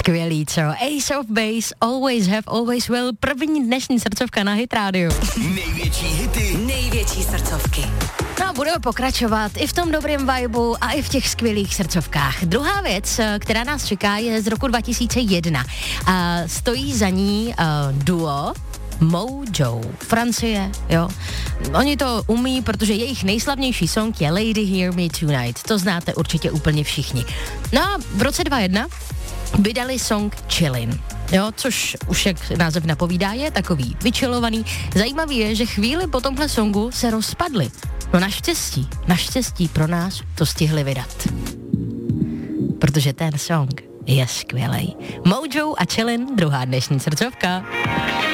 Skvělý, co? Ace of Base, Always Have, Always Will, první dnešní srdcovka na Hit Radio. Největší hity, největší srdcovky. No a budeme pokračovat i v tom dobrém vibu a i v těch skvělých srdcovkách. Druhá věc, která nás čeká, je z roku 2001. A stojí za ní duo Mojo, Francie, jo. Oni to umí, protože jejich nejslavnější song je Lady Hear Me Tonight. To znáte určitě úplně všichni. No a v roce 2001 vydali song Chillin', jo, což už jak název napovídá, je takový vyčilovaný. Zajímavý je, že chvíli po tomhle songu se rozpadli. No naštěstí pro nás to stihli vydat. Protože ten song je skvělej. Mojo a Chillin', druhá dnešní srdcovka.